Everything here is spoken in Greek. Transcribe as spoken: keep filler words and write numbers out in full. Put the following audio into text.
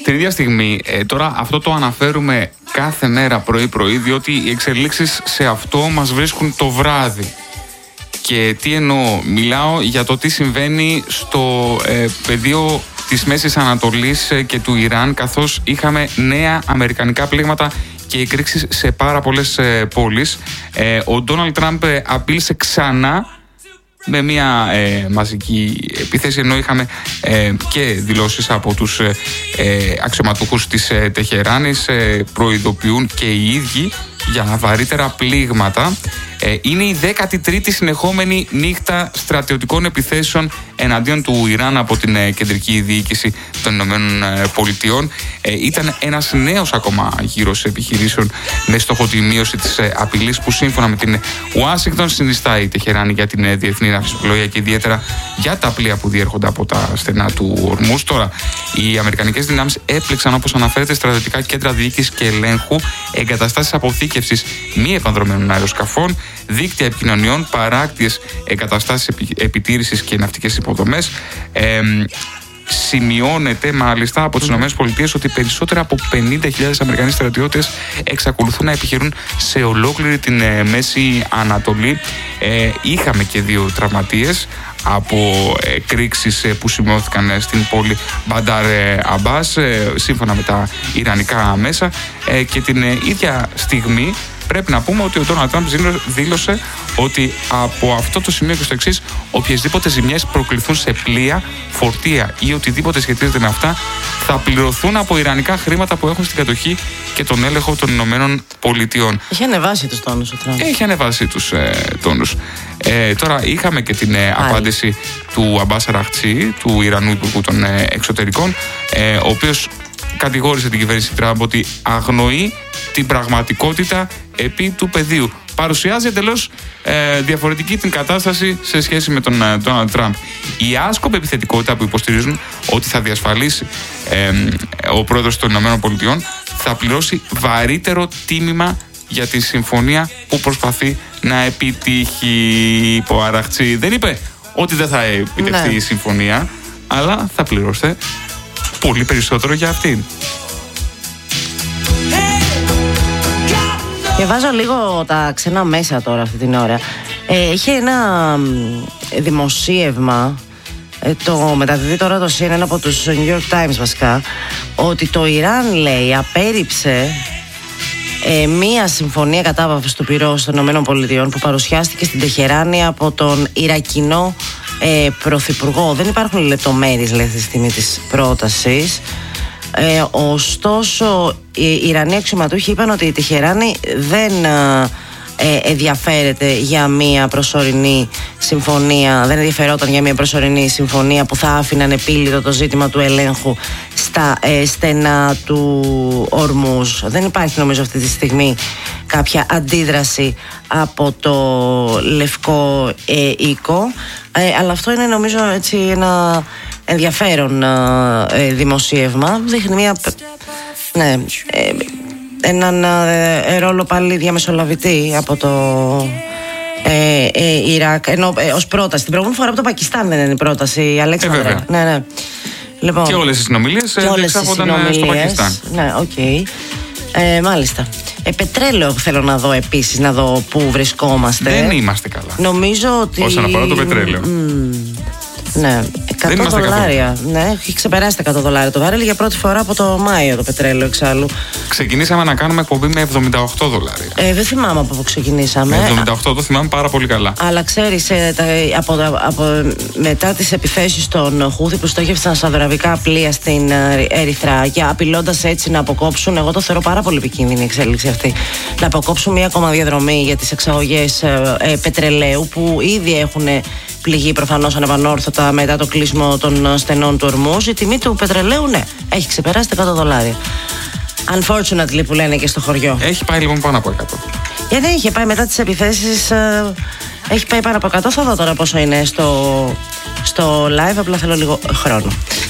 Την ίδια στιγμή, ε, τώρα αυτό το αναφέρουμε κάθε μέρα πρωί-πρωί, διότι οι εξελίξεις σε αυτό μας βρίσκουν το βράδυ. Και τι εννοώ, μιλάω για το τι συμβαίνει στο ε, πεδίο της Μέσης Ανατολής και του Ιράν, καθώς είχαμε νέα αμερικανικά πλήγματα και εκρήξεις σε πάρα πολλές ε, πόλεις. Ε, ο Ντόναλντ Τραμπ ε, απείλησε ξανά με μια ε, μαζική επίθεση, ενώ είχαμε ε, και δηλώσεις από τους ε, αξιωματούχους της ε, Τεχεράνης, ε, προειδοποιούν και οι ίδιοι για βαρύτερα πλήγματα. Ε, είναι η δέκατη τρίτη συνεχόμενη νύχτα στρατιωτικών επιθέσεων εναντίον του Ιράν από την ε, κεντρική διοίκηση των Ηνωμένων ε, Πολιτειών. Ε, ήταν ένας νέος ακόμα γύρος επιχειρήσεων με στόχο τη μείωση της ε, απειλής που σύμφωνα με την Ουάσιγκτον συνιστά η Τεχεράνη για την ε, διεθνή ναυσιπλοεία και ιδιαίτερα για τα πλοία που διέρχονται από τα στενά του Ορμούς. Τώρα, οι αμερικανικές δυνάμεις έπληξαν, όπως αναφέρεται, στρατιωτικά κέντρα διοίκησης και ελέγχου, εγκαταστάσεις αποθήκευσης μη επανδρομένων αεροσκαφών, δίκτυα επικοινωνιών, παράκτιες εγκαταστάσεις επιτήρησης και ναυτικές υποδομές. Ε, σημειώνεται μάλιστα από τις ΗΠΑ ότι περισσότερα από πενήντα χιλιάδες Αμερικανοί στρατιώτες εξακολουθούν να επιχειρούν σε ολόκληρη την ε, Μέση Ανατολή. Ε, είχαμε και δύο τραυματίες από εκρήξεις που σημειώθηκαν στην πόλη Μπαντάρ Αμπάς, σύμφωνα με τα ιρανικά μέσα, και την ίδια στιγμή πρέπει να πούμε ότι ο Ντόναλντ Τραμπ δήλωσε ότι από αυτό το σημείο και στο εξής, οποιασδήποτε ζημιές προκληθούν σε πλοία, φορτία ή οτιδήποτε σχετίζεται με αυτά θα πληρωθούν από ιρανικά χρήματα που έχουν στην κατοχή και τον έλεγχο των Ηνωμένων Πολιτειών. Έχει ανεβάσει τους τόνους ο Τραμπ. Έχει ανεβάσει τους ε, τόνους. Ε, τώρα είχαμε και την ε, απάντηση του Αμπάς Αραχτσί, του Ιρανού Υπουργού των ε, Εξωτερικών, ε, ο οποίος κατηγόρησε την κυβέρνηση Τραμπ ότι αγνοεί την πραγματικότητα επί του πεδίου. Παρουσιάζει εντελώς ε, διαφορετική την κατάσταση σε σχέση με τον Ντόναλντ ε, Τραμπ. Η άσκοπη επιθετικότητα που υποστηρίζουν ότι θα διασφαλίσει ε, ο πρόεδρος των ΗΠΑ θα πληρώσει βαρύτερο τίμημα για τη συμφωνία που προσπαθεί να επιτύχει. Είπε ο Αραχτσί. Δεν είπε ότι δεν θα επιτευχθεί ναι. η συμφωνία, αλλά θα πληρώσετε πολύ περισσότερο για αυτήν. Διαβάζω λίγο τα ξένα μέσα τώρα αυτή την ώρα. Ε, είχε ένα δημοσίευμα, ε, το μεταδίδει τώρα το σι εν εν από τους New York Times βασικά, ότι το Ιράν, λέει, απέρριψε ε, μία συμφωνία κατάπαυσης του πυρός των ΗΠΑ που παρουσιάστηκε στην Τεχεράνη από τον Ιρακινό ε, Πρωθυπουργό. Δεν υπάρχουν λεπτομέρειες, λέει, στη στιγμή της πρότασης. Ε, ωστόσο, οι Ιρανοί αξιωματούχοι είπαν ότι η Τεχεράνη δεν ε, ενδιαφέρεται για μια προσωρινή συμφωνία, δεν ενδιαφερόταν για μια προσωρινή συμφωνία που θα άφηνε ανεπίλητο το ζήτημα του ελέγχου στα ε, στενά του Ορμούς. Δεν υπάρχει, νομίζω, αυτή τη στιγμή κάποια αντίδραση από το Λευκό ε, Οίκο, ε, αλλά αυτό είναι, νομίζω, έτσι ένα ενδιαφέρον ε, δημοσίευμα. Δείχνει μια, ναι, ε, έναν ε, ρόλο πάλι διαμεσολαβητή από το ε, ε, Ιράκ, ενώ ε, ως πρόταση. Την προηγούμενη φορά από το Πακιστάν δεν είναι η πρόταση, Αλέξανδρα. Ε, ναι, ναι. Λοιπόν, και όλες οι συνομιλίες διεξάγονταν στο Πακιστάν. Ναι, οκ. Okay. Ε, μάλιστα. Ε, πετρέλαιο θέλω να δω επίσης, να δω πού βρισκόμαστε. Δεν είμαστε καλά. Νομίζω ότι... όσον αφορά το πετρέλαιο. Mm, ναι, εκατό δολάρια. Ναι, έχει ξεπεράσει τα εκατό δολάρια το βάρελ για πρώτη φορά από το Μάιο το πετρέλαιο εξάλλου. Ξεκινήσαμε να κάνουμε εκπομπή με εβδομήντα οκτώ δολάρια. Ε, δεν θυμάμαι από πού ξεκινήσαμε. Με εβδομήντα οκτώ το θυμάμαι πάρα πολύ καλά. Αλλά ξέρεις, ε, από, από, μετά τις επιθέσεις των Χούθη που στόχευσαν σαουδαραβικά πλοία στην Ερυθρά και απειλώντας έτσι να αποκόψουν, εγώ το θεωρώ πάρα πολύ επικίνδυνη η εξέλιξη αυτή, να αποκόψουν μια ακόμα διαδρομή για τις εξαγωγές ε, ε, πετρελαίου που ήδη έχουν πληγεί προφανώς ανεπανόρθωτα μετά το κλείσιμο των στενών του Ορμούς. Η τιμή του πετρελαίου, ναι, έχει ξεπεράσει τα εκατό δολάρια. Unfortunately, που λένε και στο χωριό. Έχει πάει λοιπόν πάνω από εκατό. Γιατί είχε πάει μετά τις επιθέσεις, ε, έχει πάει πάνω από εκατό. Θα δω τώρα πόσο είναι στο, στο live, απλά θέλω λίγο χρόνο.